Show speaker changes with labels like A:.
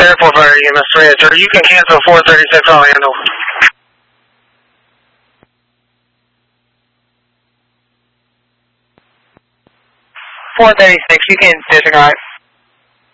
A: Airport Fire EMS 3, or you can cancel 436, I'll handle.
B: 436, you can disregard.